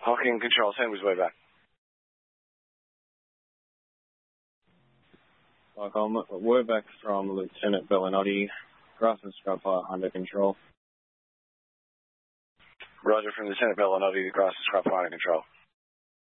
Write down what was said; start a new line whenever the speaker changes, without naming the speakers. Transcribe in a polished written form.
Hawking Control, Sandwich way back.
Word back from Lieutenant Bellinotti. Grass and scrub fire under control.
Roger from Lieutenant Bellinotti, the grass and scrub fire under control.